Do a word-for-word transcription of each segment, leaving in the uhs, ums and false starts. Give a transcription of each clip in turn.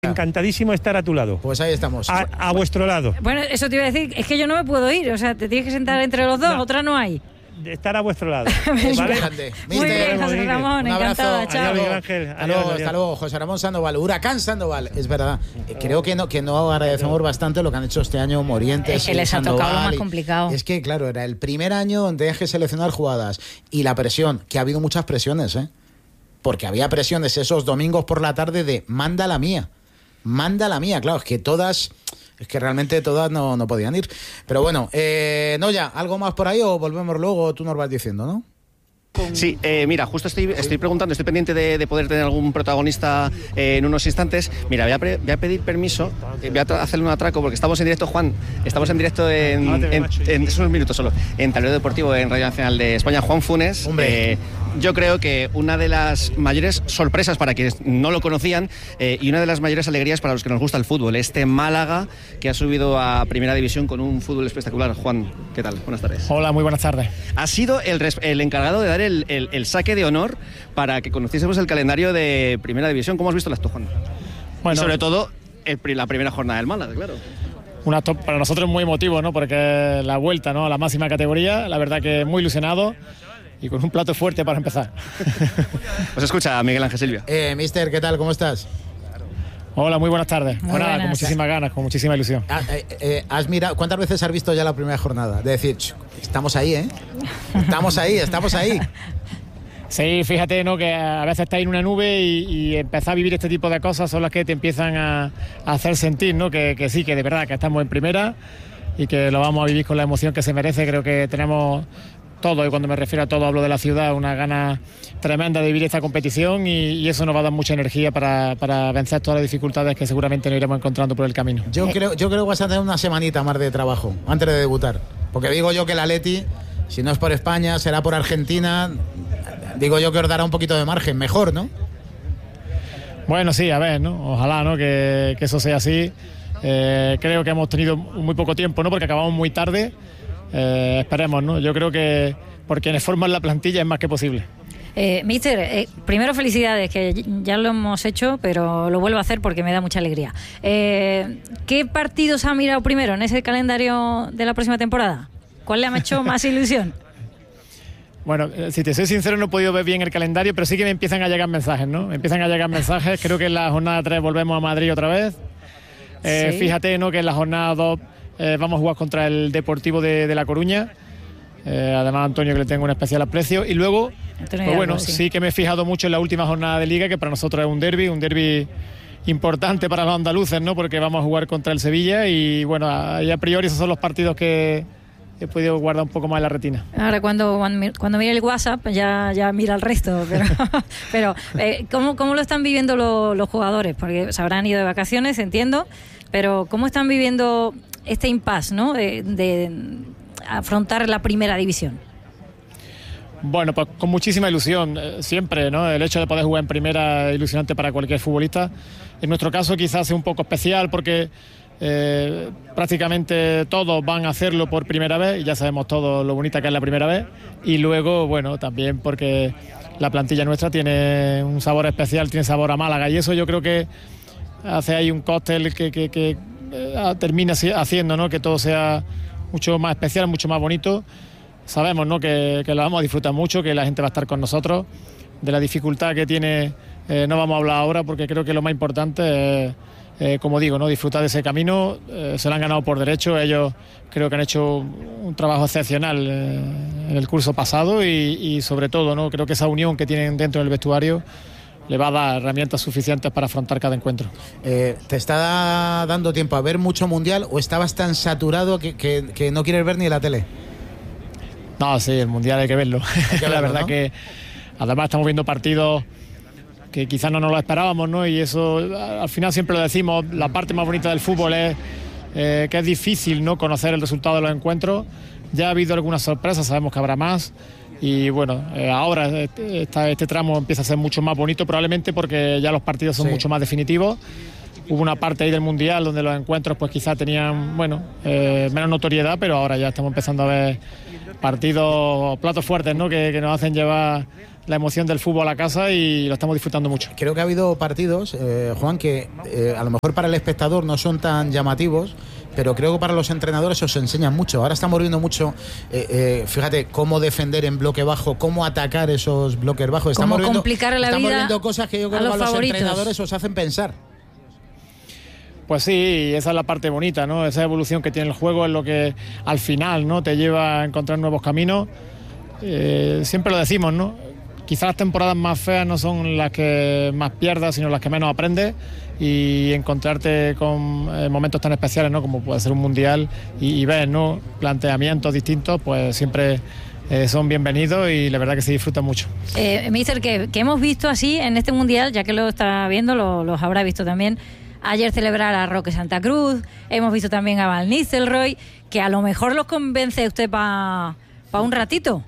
encantadísimo de estar a tu lado. Pues ahí estamos. A, a vuestro lado. Bueno, eso te iba a decir, es que yo no me puedo ir, o sea, te tienes que sentar entre los dos, no. otra no hay. De estar a vuestro lado. Es ¿Vale? grande. Muy bien, José Ramón, un abrazo. encantada, chao. Adiós, Miguel Ángel. Hasta Adiós, luego, adiós. hasta luego, José Ramón Sandoval, Huracán Sandoval, es verdad. Eh, creo que no, que no agradecemos bastante lo que han hecho este año Morientes. Es que les ha tocado lo más complicado. Es que, claro, era el primer año donde tenías que seleccionar jugadas y la presión, que ha habido muchas presiones, ¿eh? Porque había presiones esos domingos por la tarde de manda la mía, manda la mía, claro, es que todas... Es que realmente todas no, no podían ir. Pero bueno, eh, Noya, ¿algo más por ahí o volvemos luego? Tú nos vas diciendo, ¿no? Sí, eh, mira, justo estoy, estoy preguntando, estoy pendiente de, de poder tener algún protagonista eh, en unos instantes. Mira, voy a, pre, voy a pedir permiso, eh, voy a tra- hacerle un atraco porque estamos en directo, Juan, estamos en directo en, en, en, en es unos minutos solo, en Tablero Deportivo en Radio Nacional de España. Juan Funes, eh, yo creo que una de las mayores sorpresas para quienes no lo conocían eh, y una de las mayores alegrías para los que nos gusta el fútbol, este Málaga que ha subido a Primera División con un fútbol espectacular. Juan, ¿qué tal? Buenas tardes. Hola, muy buenas tardes. Ha sido el, res- el encargado de dar el, el, el saque de honor para que conociésemos el calendario de Primera División. ¿Cómo has visto el acto, Juan? Bueno, y sobre todo el, la primera jornada del Málaga, claro. Un acto para nosotros muy emotivo, ¿no? Porque la vuelta, ¿no?, a la máxima categoría, la verdad que muy ilusionado y con un plato fuerte para empezar. Os escucha Miguel Ángel Silvia. Eh, mister, ¿qué tal? ¿Cómo estás? Hola, muy buenas tardes. Muy Bueno, nada, buenas. con muchísimas ganas, con muchísima ilusión. Ah, eh, eh, ¿has mirado, ¿cuántas veces has visto ya la primera jornada? De decir, "Ch, estamos ahí, ¿eh? Estamos ahí, estamos ahí". Sí, fíjate, ¿no?, que a veces estás en una nube y, y empezar a vivir este tipo de cosas son las que te empiezan a, a hacer sentir, ¿no?, que, que sí, que de verdad que estamos en primera y que lo vamos a vivir con la emoción que se merece. Creo que tenemos todo, y cuando me refiero a todo hablo de la ciudad, una gana tremenda de vivir esta competición y, y eso nos va a dar mucha energía para, para vencer todas las dificultades que seguramente nos iremos encontrando por el camino. Yo creo, yo creo que vas a tener una semanita más de trabajo antes de debutar. Porque digo yo que el Atleti, si no es por España, será por Argentina. Digo yo que os dará un poquito de margen, mejor, ¿no? Bueno, sí, a ver, ¿no? Ojalá, ¿no?, que, que eso sea así. Eh, creo que hemos tenido muy poco tiempo, ¿no?, porque acabamos muy tarde. Eh, esperemos, ¿no? Yo creo que por quienes forman la plantilla es más que posible. Eh, Mister, eh, primero felicidades, que ya lo hemos hecho, pero lo vuelvo a hacer porque me da mucha alegría. Eh, ¿Qué partidos ha mirado primero en ese calendario de la próxima temporada? ¿Cuál le ha hecho más ilusión? Bueno, eh, si te soy sincero, no he podido ver bien el calendario, pero sí que me empiezan a llegar mensajes, ¿no? Me empiezan a llegar mensajes. Creo que en la jornada tres volvemos a Madrid otra vez. Eh, Sí. Fíjate, ¿no?, que en la jornada dos eh, vamos a jugar contra el Deportivo de, de La Coruña. Eh, además, Antonio, que le tengo un especial aprecio. Y luego, Antonio pues bueno, Hidalgo, sí. sí. que me he fijado mucho en la última jornada de Liga, que para nosotros es un derbi, un derbi importante para los andaluces, ¿no?, porque vamos a jugar contra el Sevilla y bueno, a, y a priori esos son los partidos que he podido guardar un poco más en la retina. Ahora cuando, cuando, cuando mire el WhatsApp ya, ya mira el resto, pero, pero eh, ¿cómo, ¿cómo lo están viviendo lo, los jugadores? Porque se habrán ido de vacaciones, entiendo, pero ¿cómo están viviendo este impasse, ¿no?, de, de afrontar la primera división? Bueno, pues con muchísima ilusión, eh, siempre, ¿no? El hecho de poder jugar en primera es ilusionante para cualquier futbolista. En nuestro caso quizás sea un poco especial porque eh, prácticamente todos van a hacerlo por primera vez y ya sabemos todos lo bonita que es la primera vez. Y luego, bueno, también porque la plantilla nuestra tiene un sabor especial, tiene sabor a Málaga y eso yo creo que hace ahí un cóctel que, que, que eh, termina haciendo, ¿no?, que todo sea mucho más especial, mucho más bonito. Sabemos, ¿no?, que, que lo vamos a disfrutar mucho, que la gente va a estar con nosotros. De la dificultad que tiene eh, no vamos a hablar ahora porque creo que lo más importante es, eh, como digo, ¿no?, disfrutar de ese camino. Eh, se lo han ganado por derecho. Ellos creo que han hecho un trabajo excepcional eh, en el curso pasado y, y sobre todo, ¿no?, creo que esa unión que tienen dentro del vestuario le va a dar herramientas suficientes para afrontar cada encuentro. Eh, ¿Te está dando tiempo a ver mucho mundial o estabas tan saturado que, que, que no quieres ver ni la tele? No, sí, el Mundial hay que verlo. Hay que verlo, la verdad, ¿no? que además estamos viendo partidos que quizás no nos lo esperábamos, ¿no? Y eso, al final siempre lo decimos, la parte más bonita del fútbol es eh, que es difícil, ¿no?, conocer el resultado de los encuentros. Ya ha habido algunas sorpresas, sabemos que habrá más. Y bueno, eh, ahora este, este tramo empieza a ser mucho más bonito, probablemente porque ya los partidos son Sí. mucho más definitivos. Hubo una parte ahí del Mundial donde los encuentros pues quizás tenían, bueno, eh, menos notoriedad, pero ahora ya estamos empezando a ver partidos, platos fuertes, ¿no?, que, que nos hacen llevar la emoción del fútbol a casa y lo estamos disfrutando mucho. Creo que ha habido partidos, eh, Juan, que eh, a lo mejor para el espectador no son tan llamativos, pero creo que para los entrenadores os enseñan mucho. Ahora estamos viendo mucho, eh, eh, fíjate, cómo defender en bloque bajo, cómo atacar esos bloques bajos. Estamos cómo viendo, complicar la estamos vida viendo cosas que yo creo a que los a los favoritos. entrenadores os hacen pensar. Pues sí, esa es la parte bonita, ¿no? Esa evolución que tiene el juego es lo que al final, ¿no?, te lleva a encontrar nuevos caminos. Eh, siempre lo decimos, ¿no? Quizás las temporadas más feas no son las que más pierdas, sino las que menos aprendes, y encontrarte con eh, momentos tan especiales, ¿no?, como puede ser un mundial, y, y ver, ¿no?, planteamientos distintos, pues siempre eh, son bienvenidos y la verdad que se disfruta mucho. Eh, Míster, que, que hemos visto así en este mundial, ya que lo está viendo, lo, los habrá visto también. Ayer celebrar a Roque Santa Cruz, hemos visto también a Van Nistelrooy, que a lo mejor los convence usted para pa un ratito.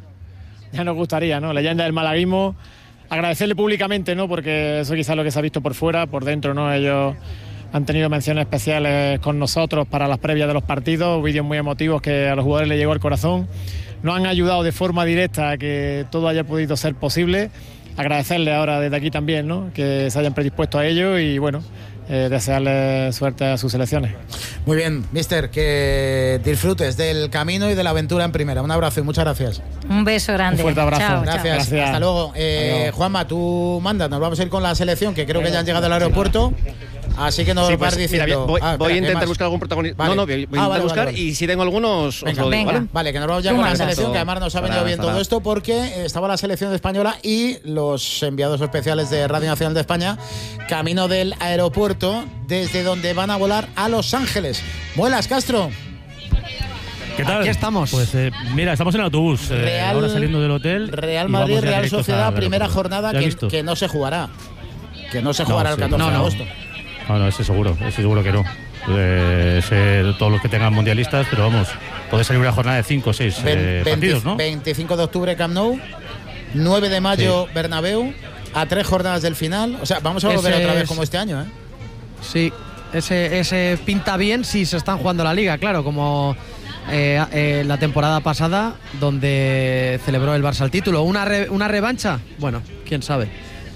Ya nos gustaría, ¿no? Leyenda del malaguismo. Agradecerle públicamente, ¿no?, porque eso quizás es lo que se ha visto por fuera, por dentro, ¿no? Ellos han tenido menciones especiales con nosotros para las previas de los partidos, vídeos muy emotivos que a los jugadores les llegó al corazón. Nos han ayudado de forma directa a que todo haya podido ser posible. Agradecerle ahora desde aquí también, ¿no?, que se hayan predispuesto a ello y, bueno, Eh, desearle suerte a sus selecciones. Muy bien, mister, que disfrutes del camino y de la aventura en primera. Un abrazo y muchas gracias. Un beso grande. Un fuerte abrazo. Chao, Gracias. chao. Gracias. Hasta luego. Eh, Juanma, tú mandas, nos vamos a ir con la selección, que creo que ya han llegado al aeropuerto. Así que nos Sí, vas pues, diciendo. mira, voy, Ah, voy espera, a intentar ¿qué más? buscar algún protagonista. Vale. No, no, voy a intentar Ah, vale, buscar vale, vale. y si tengo algunos Venga, os lo digo, venga. ¿vale? Vale, que nos vamos ya Tú con la mandas. selección, que además nos ha venido Para- bien para- todo esto, porque estaba la selección española y los enviados especiales de Radio Nacional de España camino del aeropuerto, desde donde van a volar a Los Ángeles. Buenas, Castro. ¿Qué tal? Aquí estamos. Pues eh, mira, estamos en autobús, eh, Real- ahora saliendo del hotel. Real y Madrid, vamos ya Real directos Sociedad, al primera aeropuerto. jornada ¿Ya has que, visto? que no se jugará. Que no se No, jugará sí, el catorce no, de no. agosto. No, no, ese seguro, ese seguro que no. Eh, ese, todos los que tengan mundialistas, pero vamos, puede salir una jornada de cinco o seis eh, Ven- partidos, ¿no? veinticinco de octubre Camp Nou, nueve de mayo Bernabéu, a tres jornadas del final. O sea, vamos a volver Ese otra vez es- como este año, ¿eh? Sí, ese, ese pinta bien si se están jugando la liga, claro, como eh, eh, la temporada pasada, donde celebró el Barça el título. ¿Una, re- una revancha? Bueno, quién sabe.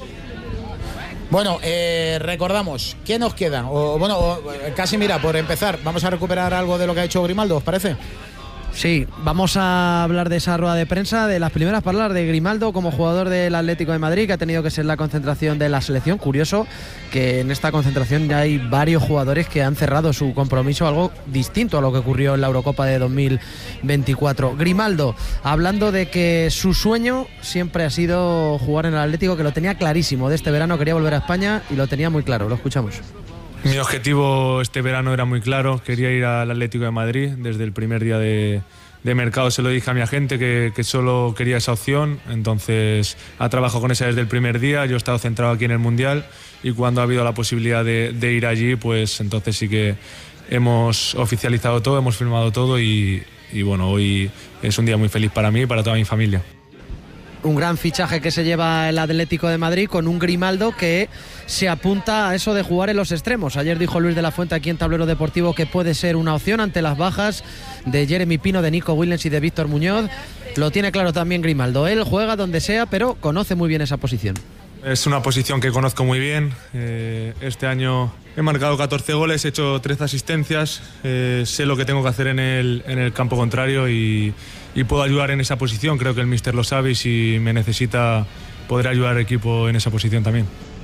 Bueno, eh, recordamos, ¿qué nos queda? O, bueno, o, casi mira, por empezar, vamos a recuperar algo de lo que ha hecho Grimaldo, ¿os parece? Sí, vamos a hablar de esa rueda de prensa, de las primeras palabras de Grimaldo como jugador del Atlético de Madrid, que ha tenido que ser la concentración de la selección. Curioso que en esta concentración ya hay varios jugadores que han cerrado su compromiso, algo distinto a lo que ocurrió en la Eurocopa de dos mil veinticuatro. Grimaldo, hablando de que su sueño siempre ha sido jugar en el Atlético, que lo tenía clarísimo. De este verano quería volver a España y lo tenía muy claro. Lo escuchamos. Mi objetivo este verano era muy claro, quería ir al Atlético de Madrid. Desde el primer día de, de mercado se lo dije a mi agente que, que solo quería esa opción, entonces ha trabajado con esa desde el primer día. Yo he estado centrado aquí en el Mundial y cuando ha habido la posibilidad de, de ir allí, pues entonces sí que hemos oficializado todo, hemos firmado todo y, y bueno, hoy es un día muy feliz para mí y para toda mi familia. Un gran fichaje que se lleva el Atlético de Madrid con un Grimaldo que se apunta a eso de jugar en los extremos. Ayer dijo Luis de la Fuente aquí en Tablero Deportivo que puede ser una opción ante las bajas de Jeremy Pino, de Nico Williams y de Víctor Muñoz. Lo tiene claro también Grimaldo. Él juega donde sea, pero conoce muy bien esa posición. Es una posición que conozco muy bien. Eh, este año he marcado catorce goles, he hecho trece asistencias. Eh, sé lo que tengo que hacer en el, en el campo contrario y, y puedo ayudar en esa posición. Creo que el míster lo sabe y si me necesita podré ayudar al equipo en esa posición también.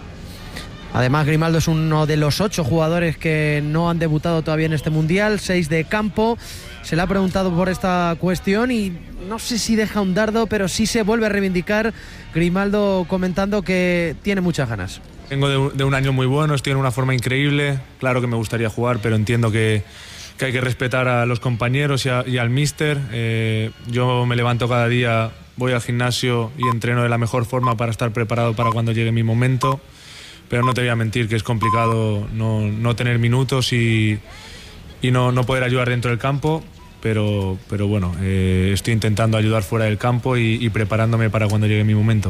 Además, Grimaldo es uno de los ocho jugadores que no han debutado todavía en este Mundial, seis de campo. Se le ha preguntado por esta cuestión y no sé si deja un dardo, pero sí se vuelve a reivindicar. Grimaldo comentando que tiene muchas ganas. Vengo de, un- de un año muy bueno, estoy en una forma increíble. Claro que me gustaría jugar, pero entiendo que, que hay que respetar a los compañeros y, a- y al míster. Eh, yo me levanto cada día, voy al gimnasio y entreno de la mejor forma para estar preparado para cuando llegue mi momento. Pero no te voy a mentir que es complicado no, no tener minutos y, y no, no poder ayudar dentro del campo. Pero, pero bueno, eh, estoy intentando ayudar fuera del campo y, y preparándome para cuando llegue mi momento.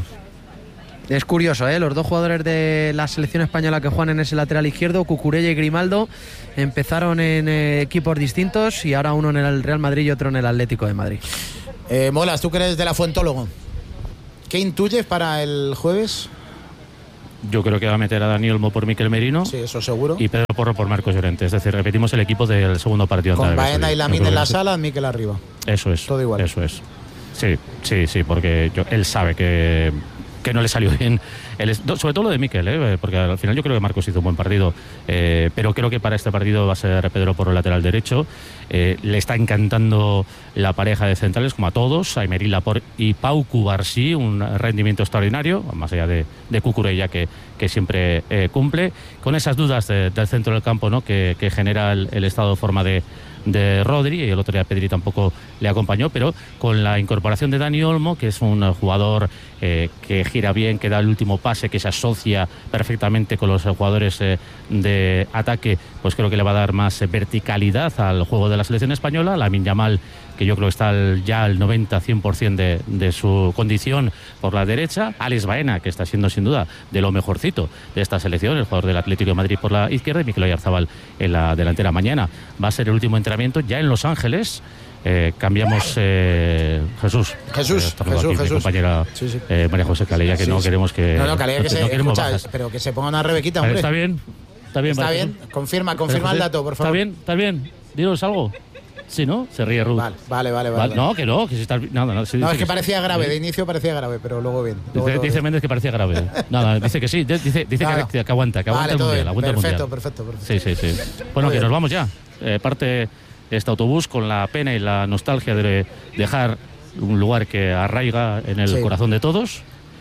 Es curioso, ¿eh? Los dos jugadores de la selección española que juegan en ese lateral izquierdo, Cucurella y Grimaldo, empezaron en eh, equipos distintos y ahora uno en el Real Madrid y otro en el Atlético de Madrid. Eh, Molas, tú que eres de la Fuentólogo. ¿Qué intuyes para el jueves? Yo creo que va a meter a Dani Olmo por Mikel Merino. Sí, eso seguro. Y Pedro Porro por Marcos Llorente. Es decir, repetimos el equipo del segundo partido. Con Baena y Lamine en la sala, Mikel arriba. Eso es. Todo igual. Eso es. Sí, sí, sí, porque yo, él sabe que, que no le salió bien. El, sobre todo lo de Mikel, ¿eh? Porque al final yo creo que Marcos hizo un buen partido. Eh, pero creo que para este partido va a ser Pedro Porro lateral derecho. Eh, le está encantando la pareja de centrales, como a todos, a Aymeric Laporte y Pau Cubarsí, un rendimiento extraordinario, más allá de, de Cucurella, que, que siempre eh, cumple, con esas dudas de, del centro del campo, ¿no? que, que genera el, el estado de forma de, de Rodri, y el otro día Pedri tampoco le acompañó, pero con la incorporación de Dani Olmo, que es un jugador eh, que gira bien, que da el último pase, que se asocia perfectamente con los jugadores eh, de ataque, pues creo que le va a dar más eh, verticalidad al juego de la selección española. Lamine Yamal, que yo creo que está al, ya al noventa a cien por ciento de, de su condición por la derecha. Alex Baena, que está siendo sin duda de lo mejorcito de esta selección, el jugador del Atlético de Madrid por la izquierda, y Mikel Oyarzabal en la delantera. Mañana va a ser el último entrenamiento ya en Los Ángeles. Eh, cambiamos eh, Jesús Jesús, eh, Jesús, aquí, Jesús. compañera sí, sí. Eh, María José Calella, que sí, no sí. queremos que no, no, Calella, que no, se no queremos escucha, bajas. pero que se ponga una rebequita, hombre. Está bien, está bien. Está vale, bien, Jesús. confirma, confirma el dato, por favor. Está bien, está bien. Dinos algo. Sí, ¿no? Se ríe Ruth. Vale, vale, vale. vale. No, que no, que si está... Nada, no, sí, no, es que, que parecía sí. grave, de inicio parecía grave, pero luego bien. Luego Dice, dice Méndez que parecía grave. Nada, dice que sí, dice, dice claro. que, que aguanta, que aguanta vale, el todo mundial, bien. aguanta Perfecto, el mundial. perfecto, perfecto. Sí, sí, sí. Bueno, que nos vamos ya. Eh, parte este autobús con la pena y la nostalgia de dejar un lugar que arraiga en el sí. corazón de todos.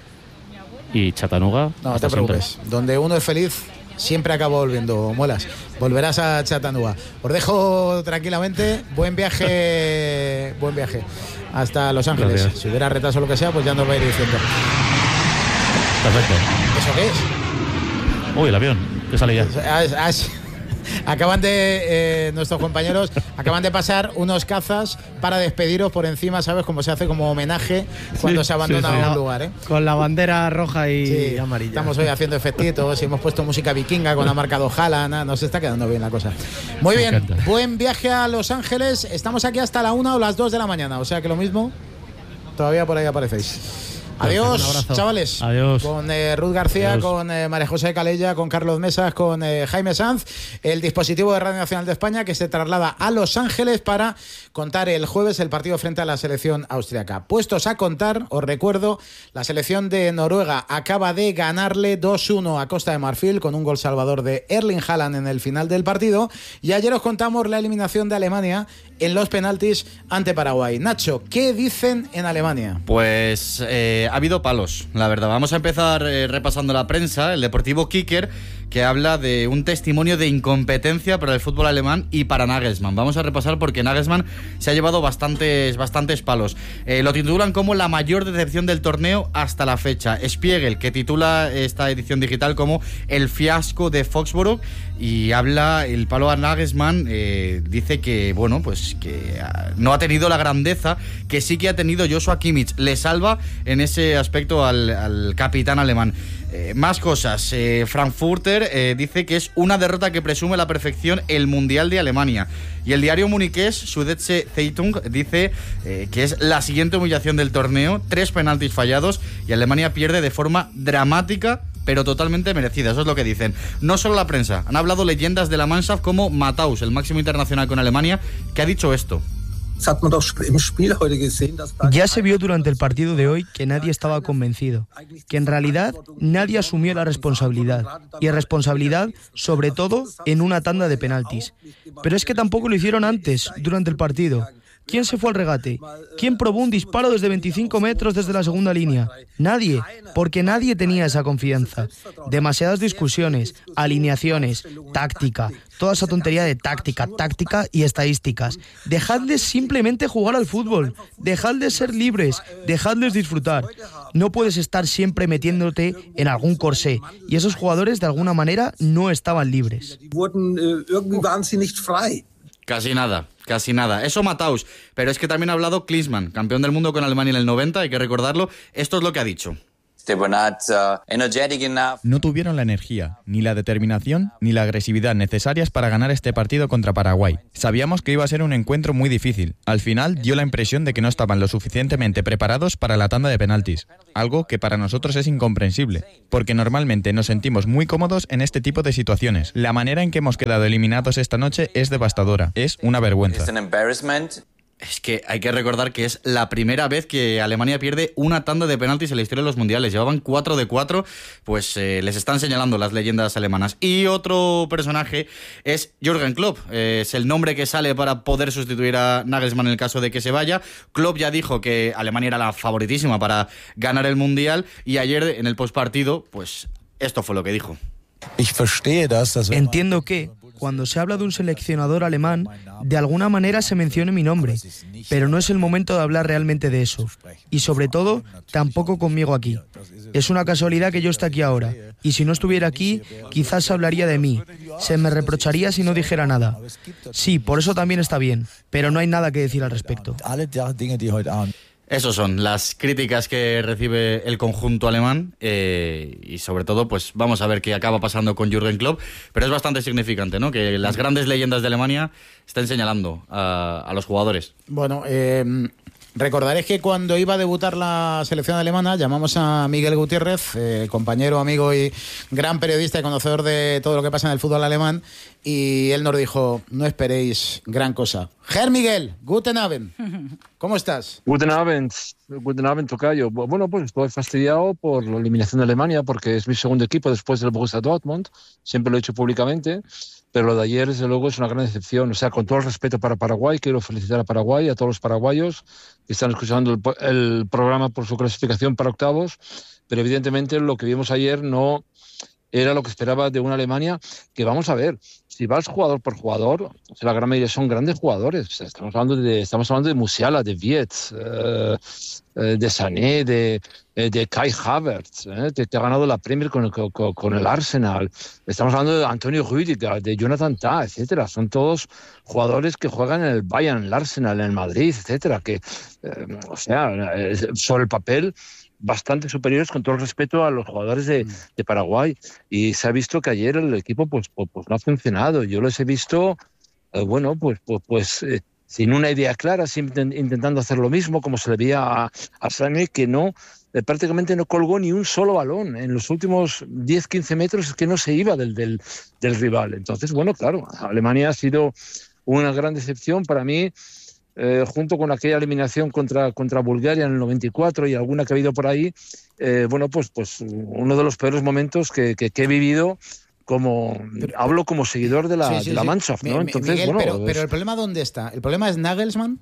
Y Chattanooga. No, no te preocupes. Siempre. Donde uno es feliz, siempre acaba volviendo, Muelas. Volverás a Chattanooga. Os dejo tranquilamente. Buen viaje, buen viaje hasta Los Ángeles. Gracias. Si hubiera retraso o lo que sea, pues ya nos va a ir diciendo. Perfecto. ¿Eso qué es? Uy, el avión, que sale ya. As, as, acaban de, eh, nuestros compañeros, acaban de pasar unos cazas para despediros por encima, ¿sabes? Como se hace como homenaje cuando sí, se abandona sí, sí. un lugar, ¿eh? Con la bandera roja y sí, amarilla. Estamos hoy haciendo efectitos y hemos puesto música vikinga con ha marcado Haaland. Nos está quedando bien la cosa. Muy bien, buen viaje a Los Ángeles. Estamos aquí hasta la una o las dos de la mañana, o sea que lo mismo, todavía por ahí aparecéis. Adiós, chavales. Adiós. Con eh, Ruth García, Adiós. con eh, María José Calella, con Carlos Mesas, con eh, Jaime Sanz, el dispositivo de Radio Nacional de España que se traslada a Los Ángeles para contar el jueves el partido frente a la selección austriaca. Puestos a contar, os recuerdo, la selección de Noruega acaba de ganarle dos uno a Costa de Marfil con un gol salvador de Erling Haaland en el final del partido, y ayer os contamos la eliminación de Alemania en los penaltis ante Paraguay. Nacho, ¿qué dicen en Alemania? Pues eh, ha habido palos, la verdad. Vamos a empezar eh, repasando la prensa. El Deportivo Kicker, que habla de un testimonio de incompetencia para el fútbol alemán y para Nagelsmann. Vamos a repasar porque Nagelsmann se ha llevado bastantes, bastantes palos. Eh, lo titulan como la mayor decepción del torneo hasta la fecha. Spiegel, que titula esta edición digital como el fiasco de Foxborough, y habla el palo a Nagelsmann. Eh, dice que, bueno, pues que no ha tenido la grandeza que sí que ha tenido Joshua Kimmich. Le salva en ese aspecto al, al capitán alemán. Eh, más cosas. Eh, Frankfurter eh, dice que es una derrota que presume la perfección el Mundial de Alemania. Y el diario muniqués Süddeutsche Zeitung dice eh, que es la siguiente humillación del torneo. Tres penaltis fallados y Alemania pierde de forma dramática, pero totalmente merecida. Eso es lo que dicen. No solo la prensa. Han hablado leyendas de la Mannschaft como Matthaus, el máximo internacional con Alemania, que ha dicho esto. Ya se vio durante el partido de hoy que nadie estaba convencido, que en realidad nadie asumió la responsabilidad, y responsabilidad sobre todo en una tanda de penaltis. Pero es que tampoco lo hicieron antes, durante el partido. ¿Quién se fue al regate? ¿Quién probó un disparo desde veinticinco metros desde la segunda línea? Nadie, porque nadie tenía esa confianza. Demasiadas discusiones, alineaciones, táctica, toda esa tontería de táctica, táctica y estadísticas. Dejadles simplemente jugar al fútbol, dejadles ser libres, dejadles disfrutar. No puedes estar siempre metiéndote en algún corsé, y esos jugadores de alguna manera no estaban libres. Casi nada, casi nada. Eso Matthaus, pero es que también ha hablado Klinsmann, campeón del mundo con Alemania en el noventa, hay que recordarlo. Esto es lo que ha dicho. No tuvieron la energía, ni la determinación, ni la agresividad necesarias para ganar este partido contra Paraguay. Sabíamos que iba a ser un encuentro muy difícil. Al final dio la impresión de que no estaban lo suficientemente preparados para la tanda de penaltis, algo que para nosotros es incomprensible, porque normalmente nos sentimos muy cómodos en este tipo de situaciones. La manera en que hemos quedado eliminados esta noche es devastadora, es una vergüenza. Es que hay que recordar que es la primera vez que Alemania pierde una tanda de penaltis en la historia de los mundiales. Llevaban cuatro de cuatro, pues eh, les están señalando las leyendas alemanas. Y otro personaje es Jürgen Klopp. Eh, es el nombre que sale para poder sustituir a Nagelsmann en el caso de que se vaya. Klopp ya dijo que Alemania era la favoritísima para ganar el mundial. Y ayer en el postpartido, pues esto fue lo que dijo. Entiendo que, cuando se habla de un seleccionador alemán, de alguna manera se mencione mi nombre, pero no es el momento de hablar realmente de eso. Y sobre todo, tampoco conmigo aquí. Es una casualidad que yo esté aquí ahora, y si no estuviera aquí, quizás se hablaría de mí. Se me reprocharía si no dijera nada. Sí, por eso también está bien, pero no hay nada que decir al respecto. Esas son las críticas que recibe el conjunto alemán eh, y sobre todo pues vamos a ver qué acaba pasando con Jürgen Klopp, pero es bastante significante, ¿no?, que las grandes leyendas de Alemania estén señalando a, a los jugadores. Bueno, eh, recordaréis que cuando iba a debutar la selección alemana llamamos a Miguel Gutiérrez, eh, compañero, amigo y gran periodista y conocedor de todo lo que pasa en el fútbol alemán, y él nos dijo, no esperéis gran cosa. Herr Miguel, guten Abend. ¿Cómo estás? Guten Abend, guten Abend, tocayo. Bueno, pues estoy fastidiado por la eliminación de Alemania porque es mi segundo equipo después del Borussia Dortmund. Siempre lo he dicho públicamente, pero lo de ayer, desde luego, es una gran decepción. O sea, con todo el respeto para Paraguay, quiero felicitar a Paraguay, a todos los paraguayos que están escuchando el, el programa por su clasificación para octavos, pero evidentemente lo que vimos ayer no era lo que esperaba de una Alemania que, vamos a ver, si vas jugador por jugador, o sea, la gran mayoría son grandes jugadores. O sea, estamos hablando de estamos hablando de Musiala, de Wirtz, eh, de Sané, de, de Kai Havertz, eh, que te ha ganado la Premier con el, con, con el Arsenal. Estamos hablando de Antonio Rüdiger, de Jonathan Tah, etcétera. Son todos jugadores que juegan en el Bayern, en el Arsenal, en el Madrid, etcétera. Que, eh, o sea, sobre el papel, bastante superiores, con todo el respeto a los jugadores de, de Paraguay, y se ha visto que ayer el equipo pues, pues, pues no ha funcionado. Yo los he visto eh, bueno pues, pues, pues eh, sin una idea clara, siempre intentando hacer lo mismo, como se le veía a, a Sané, que no eh, prácticamente no colgó ni un solo balón en los últimos diez a quince metros, es que no se iba del, del, del rival. Entonces, bueno, claro, Alemania ha sido una gran decepción para mí. Eh, junto con aquella eliminación contra, contra Bulgaria en el noventa y cuatro y alguna que ha habido por ahí, eh, bueno, pues, pues uno de los peores momentos que, que, que he vivido como, pero, hablo como seguidor de la, sí, sí, de la Mannschaft, ¿no? Mi, Entonces, Miguel, bueno, pero, es... pero el problema ¿dónde está? ¿El problema es Nagelsmann?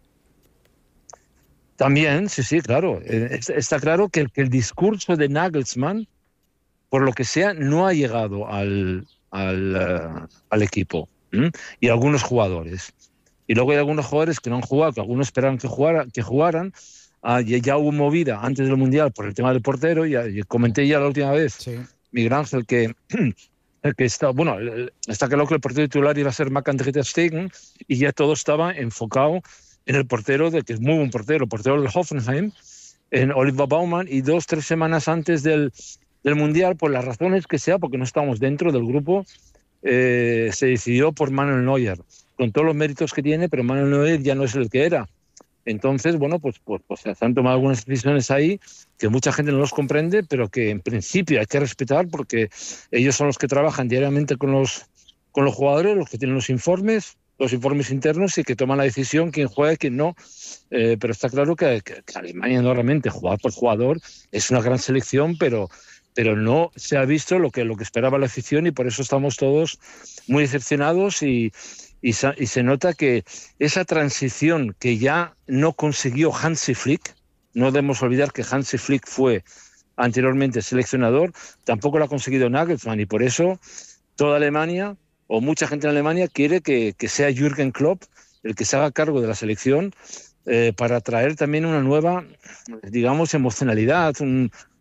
También, sí, sí, claro. Eh, está claro que el, que el discurso de Nagelsmann, por lo que sea, no ha llegado al, al, uh, al equipo, ¿m? Y a algunos jugadores. Y luego hay algunos jugadores que no han jugado, que algunos esperaban que, jugara, que jugaran. Ah, ya hubo movida antes del Mundial por el tema del portero. Ya, ya comenté ya la última vez, sí. Miguel Ángel, que, que está, bueno, está claro que el portero titular iba a ser Marc-André ter Stegen, y ya todo estaba enfocado en el portero, de que es muy buen portero, el portero del Hoffenheim, en Oliver Baumann, y dos, tres semanas antes del, del Mundial, por las razones que sea, porque no estábamos dentro del grupo, eh, se decidió por Manuel Neuer, con todos los méritos que tiene, pero Manuel Neuer ya no es el que era. Entonces, bueno, pues, pues, pues se han tomado algunas decisiones ahí que mucha gente no los comprende, pero que en principio hay que respetar, porque ellos son los que trabajan diariamente con los, con los jugadores, los que tienen los informes, los informes internos, y que toman la decisión quién juega y quién no. Eh, pero está claro que, que, que Alemania, no realmente, jugador por jugador, es una gran selección, pero... pero no se ha visto lo que, lo que esperaba la afición, y por eso estamos todos muy decepcionados, y, y, y se nota que esa transición que ya no consiguió Hansi Flick, no debemos olvidar que Hansi Flick fue anteriormente seleccionador, tampoco lo ha conseguido Nagelsmann, y por eso toda Alemania, o mucha gente en Alemania, quiere que, que sea Jürgen Klopp el que se haga cargo de la selección, eh, para traer también una nueva, digamos, emocionalidad, un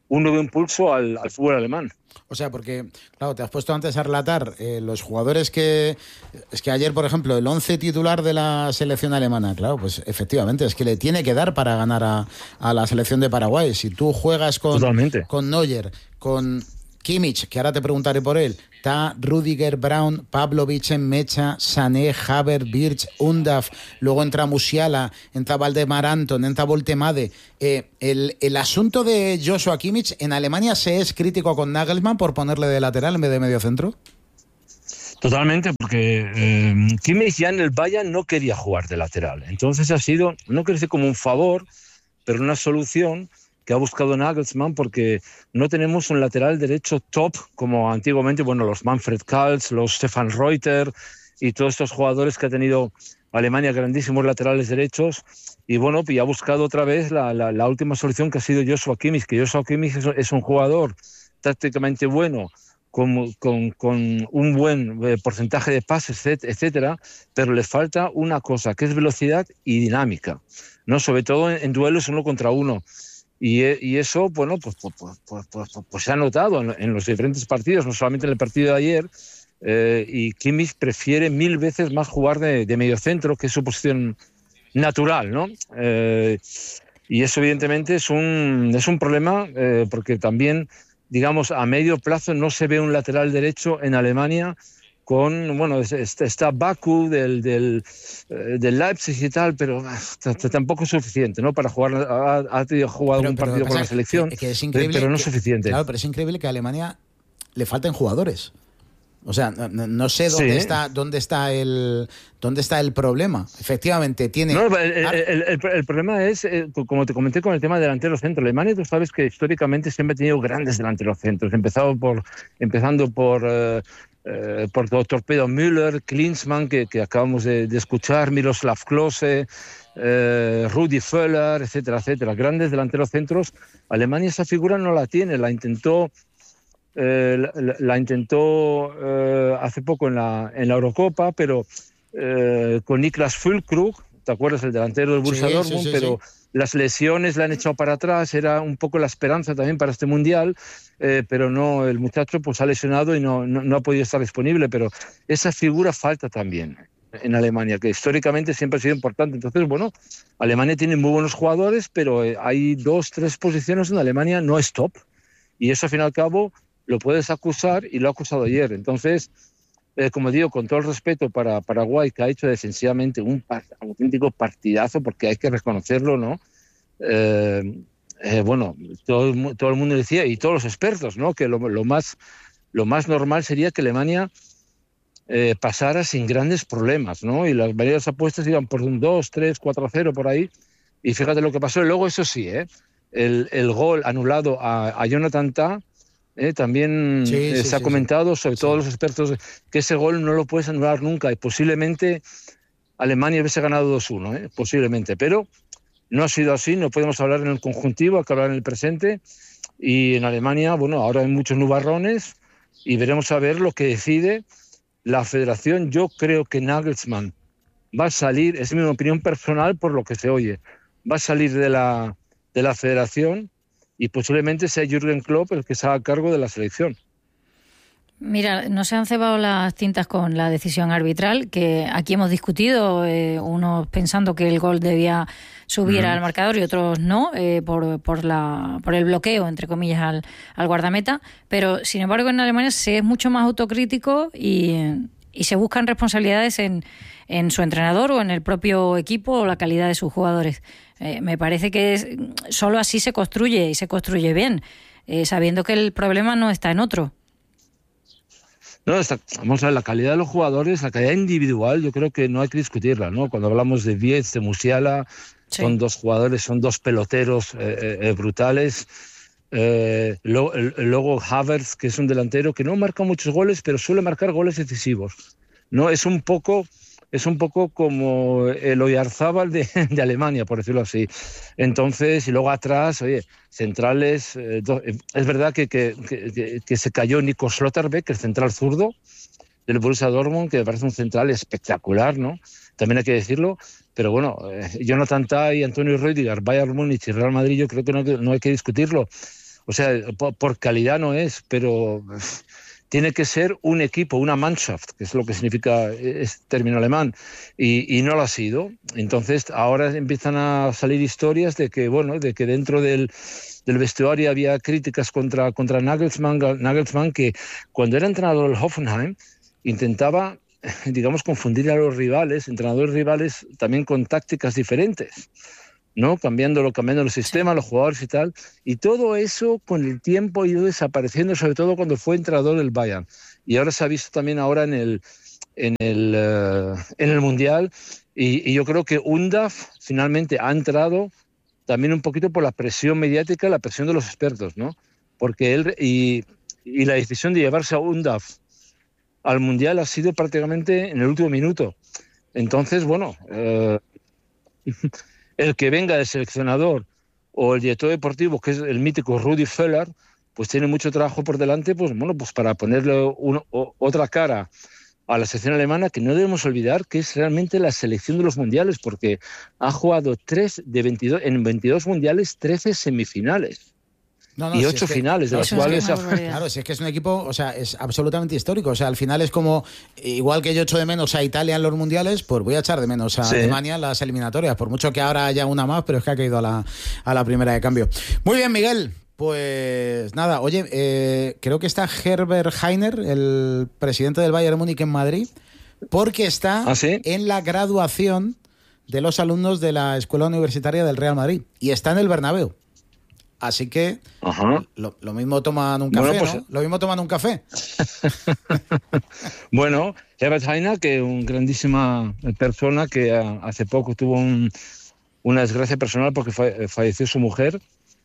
un nuevo impulso al, al fútbol alemán. O sea, porque, claro, te has puesto antes a relatar eh, los jugadores que... Es que ayer, por ejemplo, el once titular de la selección alemana, claro, pues efectivamente, es que le tiene que dar para ganar a, a la selección de Paraguay. Si tú juegas con, con Neuer, con Kimmich, que ahora te preguntaré por él, está Rüdiger, Braun, Pavlovic, Mecha, Sané, Haver, Birch, Undav, luego entra Musiala, entra Valdemar Anton, entra Voltemade. Eh, el, el asunto de Joshua Kimmich, ¿en Alemania se es crítico con Nagelsmann por ponerle de lateral en vez de medio centro? Totalmente, porque eh, Kimmich ya en el Bayern no quería jugar de lateral. Entonces ha sido, no quiero decir como un favor, pero una solución que ha buscado Nagelsmann, porque no tenemos un lateral derecho top como antiguamente, bueno, los Manfred Kals, los Stefan Reuter y todos estos jugadores que ha tenido Alemania, grandísimos laterales derechos, y bueno, pues ha buscado otra vez la, la, la última solución, que ha sido Joshua Kimmich, que Joshua Kimmich es, es un jugador tácticamente bueno, con, con, con un buen eh, porcentaje de pases, etcétera, pero le falta una cosa, que es velocidad y dinámica, ¿no? Sobre todo en, en duelos uno contra uno. Y, y eso, bueno, pues, pues, pues, pues, pues, pues se ha notado en, en los diferentes partidos, no solamente en el partido de ayer, eh, y Kimmich prefiere mil veces más jugar de, de mediocentro, que es su posición natural, ¿no? Eh, y eso evidentemente es un, es un problema, eh, porque también, digamos, a medio plazo no se ve un lateral derecho en Alemania con, bueno, está Baku del, del, del Leipzig y tal, pero tampoco es suficiente, ¿no? Para jugar, ha, ha jugado pero, un partido con la selección, que, que es pero no es suficiente. Claro, pero es increíble que a Alemania le falten jugadores. O sea, no, no sé dónde sí. está dónde está el dónde está el problema. Efectivamente, tiene... No, el, el, el, el problema es, eh, como te comenté con el tema de delantero centro. Alemania, tú sabes que históricamente siempre ha tenido grandes delanteros centros, empezado por, empezando por... Eh, Eh, por Torpedo Müller, Klinsmann, que, que acabamos de, de escuchar, Miroslav Klose, eh, Rudi Völler, etcétera, etcétera. Grandes delanteros centros. Alemania esa figura no la tiene, la intentó, eh, la, la intentó eh, hace poco en la, en la Eurocopa, pero eh, con Niklas Füllkrug, ¿te acuerdas? El delantero del Borussia sí, Dortmund, sí, sí, pero sí. Las lesiones la han echado para atrás, era un poco la esperanza también para este Mundial, eh, pero no, el muchacho pues ha lesionado y no, no, no ha podido estar disponible, pero esa figura falta también en Alemania, que históricamente siempre ha sido importante. Entonces, bueno, Alemania tiene muy buenos jugadores, pero eh, hay dos, tres posiciones donde Alemania no es top, y eso al fin y al cabo lo puedes acusar, y lo ha acusado ayer. Entonces, Eh, como digo, con todo el respeto para Paraguay, que ha hecho defensivamente un, un auténtico partidazo, porque hay que reconocerlo, ¿no? Eh, eh, bueno, todo, todo el mundo decía, y todos los expertos, ¿no? Que lo, lo, más, lo más normal sería que Alemania eh, pasara sin grandes problemas, ¿no? Y las varias apuestas iban por un dos, tres, cuatro a cero por ahí, y fíjate lo que pasó. Y luego, eso sí, ¿eh? el, el gol anulado a, a Jonathan Tah, Eh, también sí, eh, sí, se ha sí, comentado, sí. sobre sí. todos los expertos, que ese gol no lo puedes anular nunca, y posiblemente Alemania hubiese ganado dos uno, eh, posiblemente, pero no ha sido así. No podemos hablar en el conjuntivo, hay que hablar en el presente, y en Alemania, bueno, ahora hay muchos nubarrones, y veremos a ver lo que decide la federación. Yo creo que Nagelsmann va a salir, es mi opinión personal por lo que se oye, va a salir de la, de la federación, y posiblemente sea Jürgen Klopp el que se haga cargo de la selección. Mira, no se han cebado las tintas con la decisión arbitral, que aquí hemos discutido, eh, unos pensando que el gol debía subir uh-huh. al marcador y otros no, eh, por, por, la, por el bloqueo, entre comillas, al, al guardameta, pero sin embargo en Alemania se es mucho más autocrítico y, y se buscan responsabilidades en, en su entrenador o en el propio equipo o la calidad de sus jugadores. Eh, me parece que es, solo así se construye, y se construye bien, eh, sabiendo que el problema no está en otro. No, está, vamos a ver, la calidad de los jugadores, la calidad individual, yo creo que no hay que discutirla, ¿no? Cuando hablamos de Vietz, de Musiala, sí. son dos jugadores, son dos peloteros eh, eh, brutales. Eh, luego, luego Havertz, que es un delantero que no marca muchos goles, pero suele marcar goles decisivos, ¿no? Es un poco... Es un poco como el Oyarzábal de, de Alemania, por decirlo así. Entonces, y luego atrás, oye, centrales... Eh, do, eh, es verdad que, que, que, que se cayó Nico Schlotterbeck, el central zurdo del Borussia Dortmund, que me parece un central espectacular, ¿no? También hay que decirlo. Pero bueno, eh, Jonathan Tah y Antonio Rüdiger, Bayern Múnich y Real Madrid, yo creo que no, no hay que discutirlo. O sea, por, por calidad no es, pero tiene que ser un equipo, una Mannschaft, que es lo que significa este término alemán, y, y no lo ha sido. Entonces ahora empiezan a salir historias de que, bueno, de que dentro del, del vestuario había críticas contra, contra Nagelsmann, Nagelsmann, que cuando era entrenador del Hoffenheim intentaba, digamos, confundir a los rivales, entrenadores rivales, también con tácticas diferentes, ¿no? Cambiándolo, cambiando el sistema, los jugadores y tal. Y todo eso con el tiempo ha ido desapareciendo, sobre todo cuando fue entrenador del Bayern. Y ahora se ha visto también ahora en el, en el, uh, en el Mundial. Y, y yo creo que Undav finalmente ha entrado también un poquito por la presión mediática, la presión de los expertos, ¿no? Porque él y, y la decisión de llevarse a Undav al Mundial ha sido prácticamente en el último minuto. Entonces, bueno... Uh, el que venga del seleccionador o el director deportivo, que es el mítico Rudi Völler, pues tiene mucho trabajo por delante, pues bueno, pues para ponerle un, o, otra cara a la selección alemana, que no debemos olvidar que es realmente la selección de los mundiales, porque ha jugado tres de veintidós, en veintidós mundiales, trece semifinales. No, no, y ocho si es que, finales, de no, las cuales... Es que, claro, si es que es un equipo, o sea, es absolutamente histórico. O sea, al final es como, igual que yo echo de menos a Italia en los mundiales, pues voy a echar de menos a sí. Alemania en las eliminatorias, por mucho que ahora haya una más, pero es que ha caído a la, a la primera de cambio. Muy bien, Miguel. Pues nada, oye, eh, creo que está Herbert Hainer, el presidente del Bayern Múnich en Madrid, porque está ¿Ah, sí? en la graduación de los alumnos de la Escuela Universitaria del Real Madrid, y está en el Bernabéu. Así que lo, lo mismo toman un café, bueno, pues, ¿no? Lo mismo toman un café. Bueno, Herbert Hainer, que es una grandísima persona que hace poco tuvo un, una desgracia personal porque fa- falleció su mujer,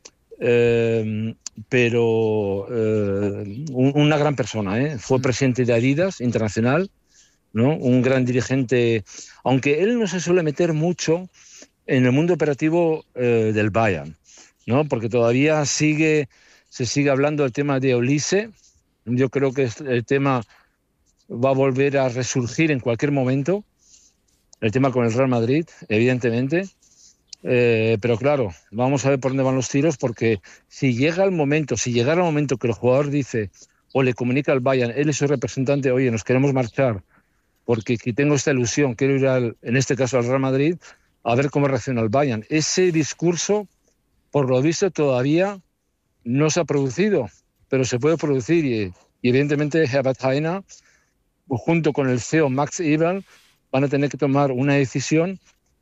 eh, pero eh, un, una gran persona, ¿eh? Fue presidente de Adidas Internacional, ¿no? Un gran dirigente, aunque él no se suele meter mucho en el mundo operativo eh, del Bayern, ¿no? Porque todavía sigue, se sigue hablando del tema de Olise. Yo creo que el tema va a volver a resurgir en cualquier momento, el tema con el Real Madrid, evidentemente. Eh, pero claro, vamos a ver por dónde van los tiros, porque si llega el momento, si llegara el momento que el jugador dice o le comunica al Bayern, él es su representante, oye, nos queremos marchar porque aquí tengo esta ilusión, quiero ir al, en este caso al Real Madrid, a ver cómo reacciona el Bayern. Ese discurso, por lo visto, todavía no se ha producido, pero se puede producir y, y evidentemente Herbert Hainer, junto con el C E O Max Eberl, van a tener que tomar una decisión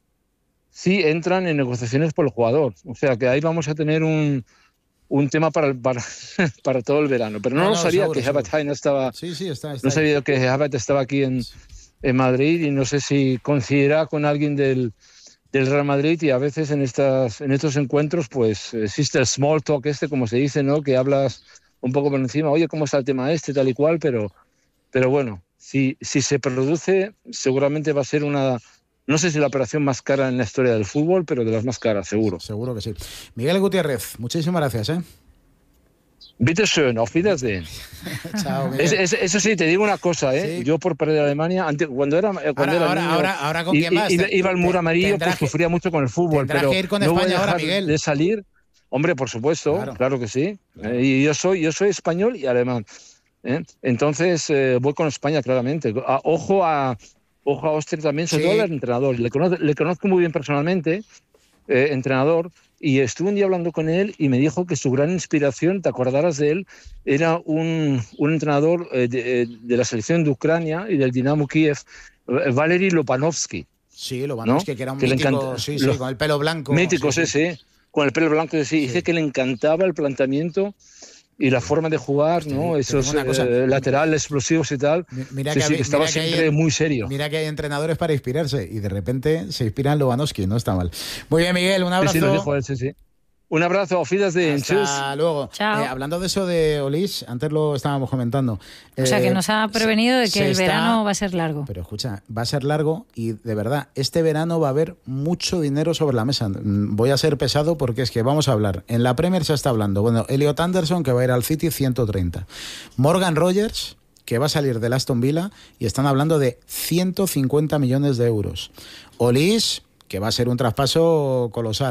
si entran en negociaciones por el jugador. O sea que ahí vamos a tener un, un tema para, para, para todo el verano. Pero no, no, no sabía seguro, que Herbert Hainer estaba, sí, sí, está, está no sabía ahí. que Herbert estaba aquí en, en Madrid, y no sé si coincidirá con alguien del del Real Madrid, y a veces en estas en estos encuentros pues existe el small talk este, como se dice, ¿no? Que hablas un poco por encima, oye, ¿cómo está el tema este, tal y cual? Pero, pero bueno, si, si se produce, seguramente va a ser una, no sé si la operación más cara en la historia del fútbol, pero de las más caras, seguro. Seguro que sí. Miguel Gutiérrez, muchísimas gracias, ¿eh? Bitte schön, auf Wiedersehen. Chao, es, es, eso sí, te digo una cosa, ¿eh? Sí. Yo por perder a Alemania, antes, cuando era, cuando ahora, era ahora, niño, ahora, ahora con quién más. Iba, iba al muro amarillo, pues que, sufría mucho con el fútbol, pero que ir con no España voy a dejar ahora, Miguel. de salir. Hombre, por supuesto, claro, claro que sí. Claro. Eh, y yo soy, yo soy español y alemán. ¿eh? Entonces eh, voy con España, claramente. A, ojo a, ojo a Oster también, sobre sí. todo al entrenador. Le conozco, le conozco muy bien personalmente, eh, entrenador. Y estuve un día hablando con él y me dijo que su gran inspiración, te acordarás de él, era un, un entrenador eh, de, de la selección de Ucrania y del Dinamo Kiev, Valery Lobanovsky. Sí, Lobanovsky, ¿no? Que era un que mítico, encanta, sí, sí, lo, con el pelo blanco. Mítico, sí, sí, sí, con el pelo blanco, sí. sí. Dice que le encantaba el planteamiento y la forma de jugar, ¿no? Sí, esos eh, laterales explosivos y tal. Mira sí, que, sí, que estaba siempre hay, muy serio. Mira que hay entrenadores para inspirarse y de repente se inspira en Lobanovsky, no está mal. Muy bien, Miguel, un abrazo. Sí, sí, lo dijo él, sí, sí. Un abrazo, auf Wiedersehen. Hasta luego. Chao. Eh, hablando de eso de Olise, antes lo estábamos comentando. O sea, eh, que nos ha prevenido de que el está, verano va a ser largo. Pero escucha, va a ser largo y de verdad, este verano va a haber mucho dinero sobre la mesa. Voy a ser pesado porque es que vamos a hablar. En la Premier se está hablando. Bueno, Elliot Anderson, que va a ir al City, ciento treinta. Morgan Rogers, que va a salir del Aston Villa, y están hablando de ciento cincuenta millones de euros. Olise, que va a ser un traspaso colosal.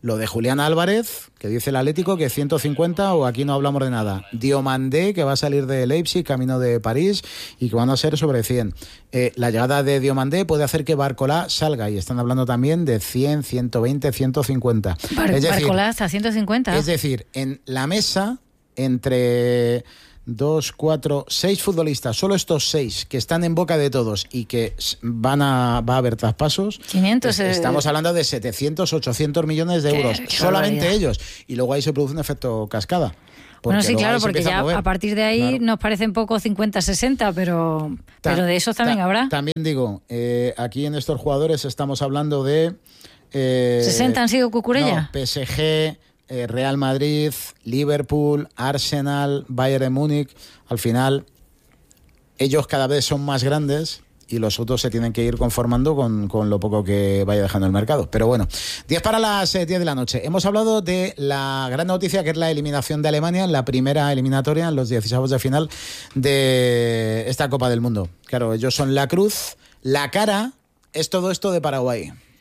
Lo de Julián Álvarez, que dice el Atlético que ciento cincuenta o aquí no hablamos de nada. Diomandé, que va a salir de Leipzig, camino de París, y que van a ser sobre cien. Eh, la llegada de Diomandé puede hacer que Barcolá salga, y están hablando también de cien, ciento veinte, ciento cincuenta. Bar- es decir, Barcolá hasta ciento cincuenta. Es decir, en la mesa, entre dos, cuatro, seis futbolistas, solo estos seis que están en boca de todos y que van a, va a haber traspasos, quinientos, es- estamos hablando de setecientos, ochocientos millones de Qué- euros, qué solamente barbaridad. ellos, y luego ahí se produce un efecto cascada. Bueno, porque sí, luego claro, ahí se porque empieza ya a mover. a partir de ahí Claro. nos parecen poco cincuenta, sesenta, pero, Ta- pero de esos también ta- habrá. También digo, eh, aquí en estos jugadores estamos hablando de... Eh, ¿sesenta han sido no, Cucurella? P S G, eh, Real Madrid, Liverpool, Arsenal, Bayern de Múnich. Al final, ellos cada vez son más grandes y los otros se tienen que ir conformando con, con lo poco que vaya dejando el mercado. Pero bueno, diez para las eh, diez de la noche. Hemos hablado de la gran noticia, que es la eliminación de Alemania en la primera eliminatoria, en los dieciséis de final de esta Copa del Mundo. Claro, ellos son la cruz, la cara es todo esto de Paraguay.